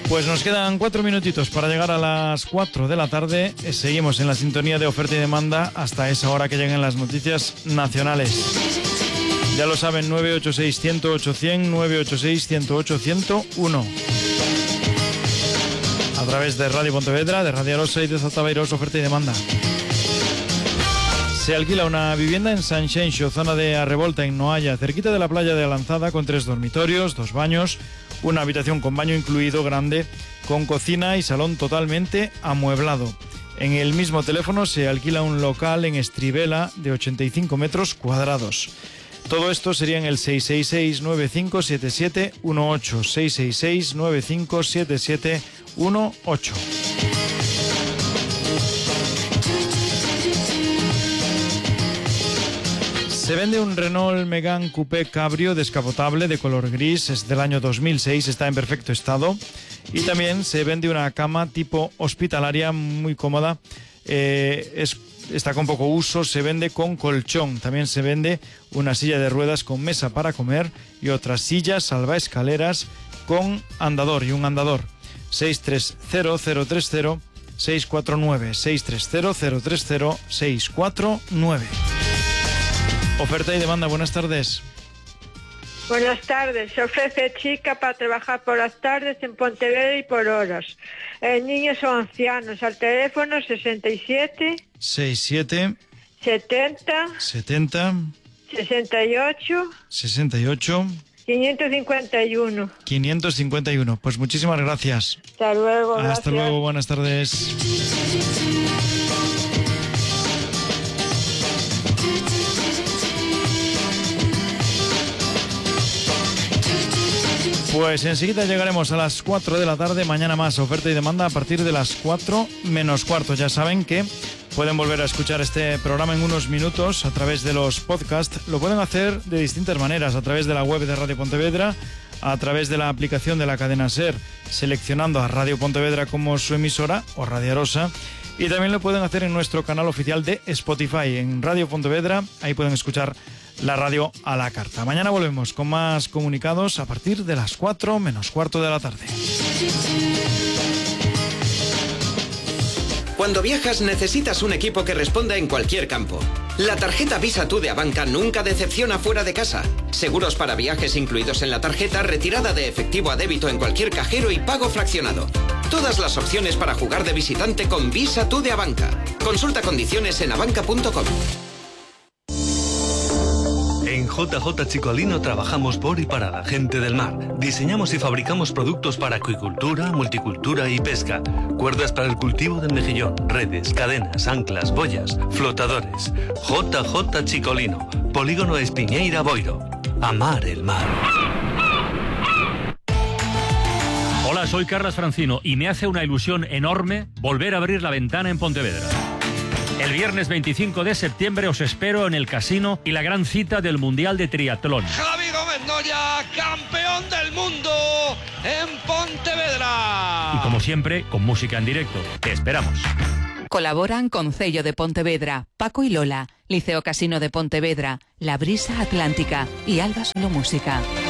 Pues nos quedan 4 minutitos para llegar a las 4 de la tarde. Seguimos en la sintonía de oferta y demanda hasta esa hora que lleguen las noticias nacionales. Ya lo saben, 986-108-100, 986-108-101. A través de Radio Pontevedra, de Radio Arosa y de Zotabeiros, oferta y demanda. Se alquila una vivienda en Sanxenxo, zona de Arrevolta, en Noalla, cerquita de la playa de Alanzada, con 3 dormitorios, 2 baños, una habitación con baño incluido grande, con cocina y salón totalmente amueblado. En el mismo teléfono se alquila un local en Estribela de 85 metros cuadrados. Todo esto sería en el 666-957718, 666-957718. Se vende un Renault Megane Coupé Cabrio descapotable de color gris, es del año 2006, está en perfecto estado. Y también se vende una cama tipo hospitalaria muy cómoda, está con poco uso, se vende con colchón. También se vende una silla de ruedas con mesa para comer y otras sillas salvaescaleras con andador y un andador. 630-030-649, 630-030-649. Oferta y demanda, buenas tardes. Buenas tardes, se ofrece chica para trabajar por las tardes en Pontevedra y por horas. Niños o ancianos, al teléfono 67 67 70 70 68 68 551. 551. Pues muchísimas gracias. Hasta luego. Hasta gracias. luego, buenas tardes. Pues enseguida llegaremos a las 4 de la tarde. Mañana más oferta y demanda a partir de las 4 menos cuarto. Ya saben que pueden volver a escuchar este programa en unos minutos a través de los podcasts. Lo pueden hacer de distintas maneras, a través de la web de Radio Pontevedra, a través de la aplicación de la cadena SER, seleccionando a Radio Pontevedra como su emisora o Radio Arosa. Y también lo pueden hacer en nuestro canal oficial de Spotify, en Radio Pontevedra. Ahí pueden escuchar la radio a la carta. Mañana volvemos con más comunicados a partir de las 4 menos cuarto de la tarde. Cuando viajas necesitas un equipo que responda en cualquier campo. La tarjeta Visa Tú de Abanca nunca decepciona fuera de casa. Seguros para viajes incluidos en la tarjeta, retirada de efectivo a débito en cualquier cajero y pago fraccionado. Todas las opciones para jugar de visitante con Visa Tú de Abanca. Consulta condiciones en abanca.com. En JJ Chicolino trabajamos por y para la gente del mar. Diseñamos y fabricamos productos para acuicultura, multicultura y pesca. Cuerdas para el cultivo del mejillón, redes, cadenas, anclas, boyas, flotadores. JJ Chicolino, Polígono Espiñeira Boiro. Amar el mar. Hola, soy Carlos Francino y me hace una ilusión enorme volver a abrir la ventana en Pontevedra. El viernes 25 de septiembre os espero en el casino y la gran cita del Mundial de Triatlón. Javi Gómez Noya, campeón del mundo en Pontevedra. Y como siempre, con música en directo. Te esperamos. Colaboran Concello de Pontevedra, Paco y Lola, Liceo Casino de Pontevedra, La Brisa Atlántica y Alba Solo Música.